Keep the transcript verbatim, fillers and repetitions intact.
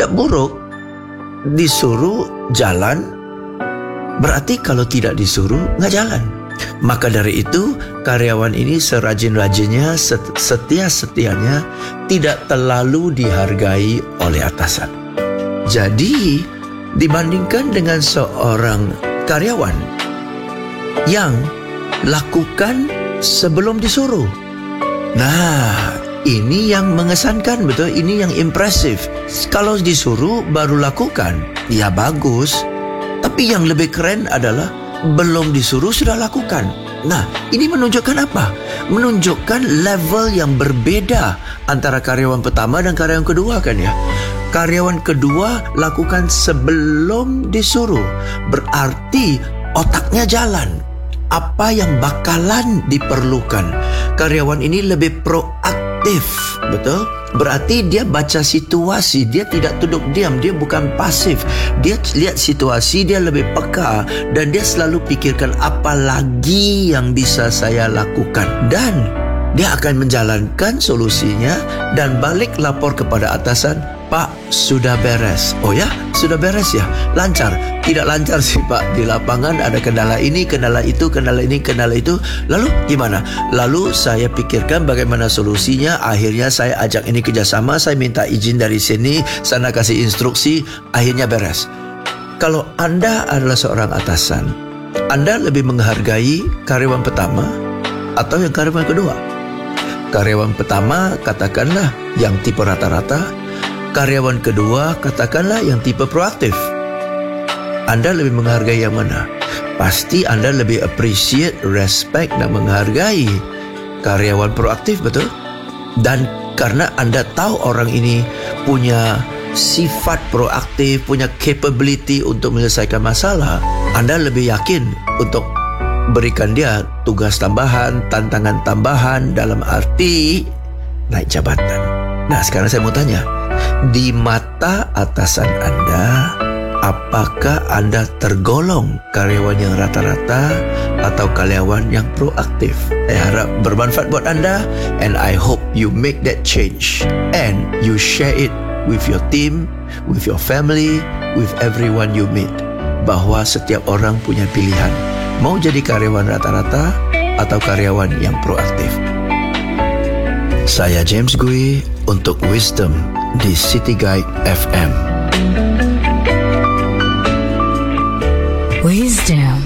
tidak buruk. Disuruh jalan, berarti kalau tidak disuruh nggak jalan. Maka dari itu karyawan ini serajin-rajinnya, setia-setianya tidak terlalu dihargai oleh atasan. Jadi dibandingkan dengan seorang karyawan yang lakukan sebelum disuruh, nah ini yang mengesankan, betul. Ini yang impresif. Kalau disuruh baru lakukan, ya bagus. Tapi yang lebih keren adalah belum disuruh sudah lakukan. Nah, ini menunjukkan apa? Menunjukkan level yang berbeda antara karyawan pertama dan karyawan kedua, kan ya? Karyawan kedua lakukan sebelum disuruh, berarti otaknya jalan. Apa yang bakalan diperlukan? Karyawan ini lebih proaktif, betul? Berarti dia baca situasi, dia tidak duduk diam, dia bukan pasif. Dia lihat situasi, dia lebih peka dan dia selalu pikirkan apa lagi yang bisa saya lakukan. Dan dia akan menjalankan solusinya dan balik lapor kepada atasan, Pak, sudah beres. Oh ya, sudah beres ya? Lancar? Tidak lancar sih Pak. Di lapangan ada kendala ini, kendala itu, kendala ini, kendala itu. Lalu gimana? Lalu saya pikirkan bagaimana solusinya. Akhirnya saya ajak ini kerjasama. Saya minta izin dari sini, sana kasih instruksi. Akhirnya beres. Kalau Anda adalah seorang atasan, Anda lebih menghargai karyawan pertama atau yang karyawan kedua? Karyawan pertama katakanlah yang tipe rata-rata, karyawan kedua katakanlah yang tipe proaktif. Anda lebih menghargai yang mana? Pasti Anda lebih appreciate, respect dan menghargai karyawan proaktif, betul? Dan karena Anda tahu orang ini punya sifat proaktif, punya capability untuk menyelesaikan masalah, Anda lebih yakin untuk berikan dia tugas tambahan, tantangan tambahan dalam arti naik jabatan. Nah, sekarang saya mau tanya, di mata atasan Anda, apakah Anda tergolong karyawan yang rata-rata atau karyawan yang proaktif? Saya harap bermanfaat buat Anda, and I hope you make that change and you share it with your team, with your family, with everyone you meet. Bahwa setiap orang punya pilihan, mau jadi karyawan rata-rata atau karyawan yang proaktif. Saya James Gui untuk Wisdom di City Guide F M. Wisdom.